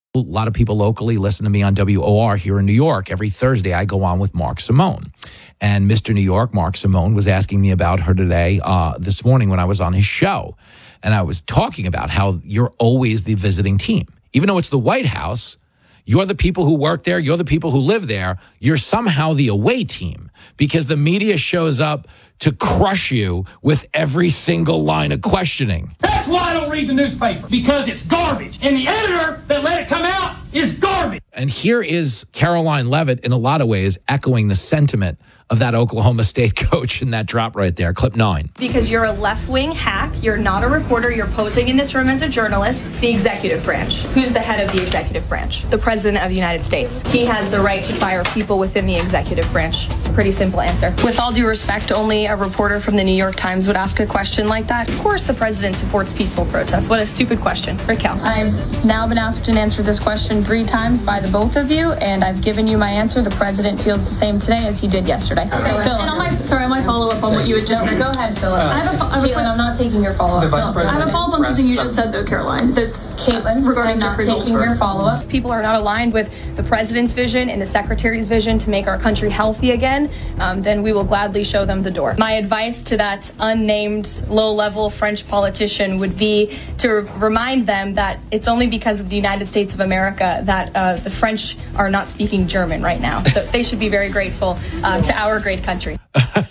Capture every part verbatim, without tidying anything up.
A lot of people locally listen to me on W O R here in New York. Every Thursday, I go on with Mark Simone. And Mister New York, Mark Simone, was asking me about her today, uh, this morning when I was on his show. And I was talking about how you're always the visiting team. Even though it's the White House, you're the people who work there, you're the people who live there, you're somehow the away team because the media shows up to crush you with every single line of questioning. That's why I don't read the newspaper, because it's garbage. And the editor that let it come out is garbage. And here is Caroline Leavitt, in a lot of ways, echoing the sentiment of that Oklahoma State coach in that drop right there, clip nine. Because you're a left-wing hack, you're not a reporter, you're posing in this room as a journalist. The executive branch. Who's the head of the executive branch? The President of the United States. He has the right to fire people within the executive branch. It's a pretty simple answer. With all due respect, only a reporter from the New York Times would ask a question like that. Of course the President supports peaceful protests. What a stupid question. Raquel. I've now been asked and answered this question three times by the both of you, and I've given you my answer. The President feels the same today as he did yesterday. Okay, Phil. And on my, sorry, on my follow-up on what you had just no, said. Go ahead, Philip. Uh, I have a, I have Caitlin, I'm not taking your follow-up. The Vice President I have a follow-up on something you just said, though, Caroline. That's Caitlin, regarding I'm not Jeffrey taking Goldberg. your follow-up. People are not aligned with the President's vision and the Secretary's vision to make our country healthy again, um, then we will gladly show them the door. My advice to that unnamed, low-level French politician would be to remind them that it's only because of the United States of America that uh, the French are not speaking German right now. So they should be very grateful uh, to our great country. uh,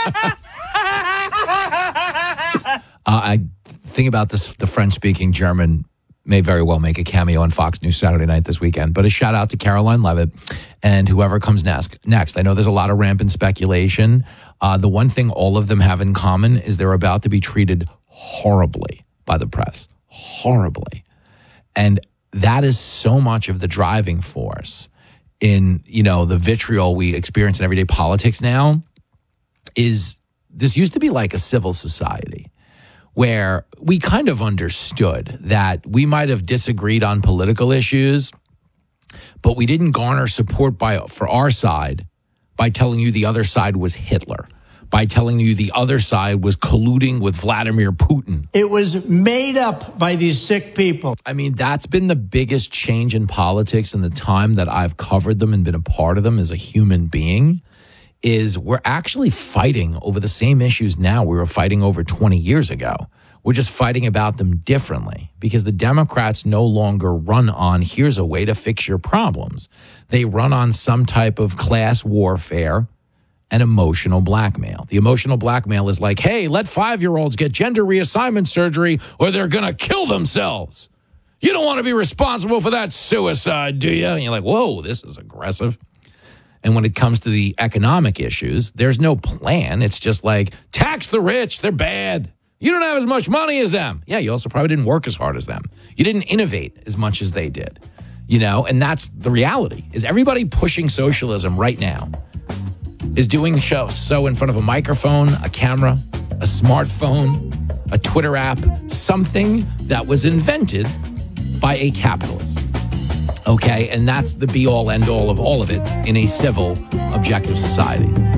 I think about this, the French-speaking German may very well make a cameo on Fox News Saturday night this weekend. But a shout out to Caroline Leavitt and whoever comes next. Next, I know there's a lot of rampant speculation. Uh, the one thing all of them have in common is they're about to be treated horribly by the press. Horribly. And that is so much of the driving force in, you know, the vitriol we experience in everyday politics now. Is this used to be like a civil society where we kind of understood that we might have disagreed on political issues, but we didn't garner support by for our side by telling you the other side was Hitler, by telling you the other side was colluding with Vladimir Putin. It was made up by these sick people. I mean, that's been the biggest change in politics in the time that I've covered them and been a part of them as a human being. Is we're actually fighting over the same issues now we were fighting over twenty years ago. We're just fighting about them differently because the Democrats no longer run on, here's a way to fix your problems. They run on some type of class warfare and emotional blackmail. The emotional blackmail is like, hey, let five-year-olds get gender reassignment surgery or they're going to kill themselves. You don't want to be responsible for that suicide, do you? And you're like, whoa, this is aggressive. And when it comes to the economic issues, there's no plan. It's just like, tax the rich, they're bad. You don't have as much money as them. Yeah, you also probably didn't work as hard as them. You didn't innovate as much as they did. You know, and that's the reality, is everybody pushing socialism right now is doing shows so in front of a microphone, a camera, a smartphone, a Twitter app, something that was invented by a capitalist. Okay, and that's the be-all, end-all of all of it in a civil, objective society.